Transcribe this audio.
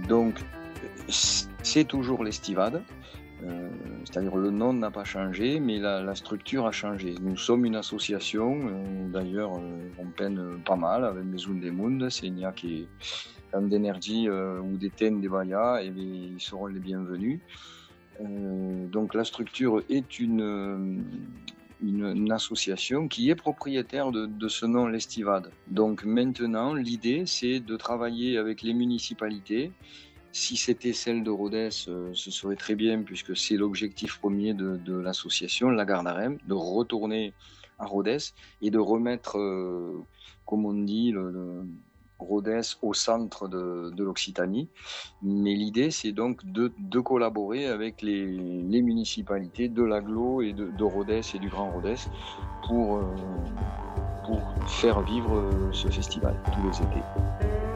Donc, c'est toujours l'Estivade, c'est-à-dire le nom n'a pas changé, mais la structure a changé. Nous sommes une association, d'ailleurs, on peine pas mal avec Maison des Mondes, c'est il y a qui d'énergie ou des thèmes des Bayas, et ils seront les bienvenus. Donc la structure est une association qui est propriétaire de ce nom, l'Estivade. Donc maintenant, l'idée, c'est de travailler avec les municipalités. Si c'était celle de Rodez, ce serait très bien, puisque c'est l'objectif premier de l'association, la Gardarem, de retourner à Rodez et de remettre, comme on dit, Rodez au centre de l'Occitanie. Mais l'idée, c'est donc de collaborer avec les municipalités de l'Agglo et de Rodez et du Grand Rodez pour faire vivre ce festival tous les étés.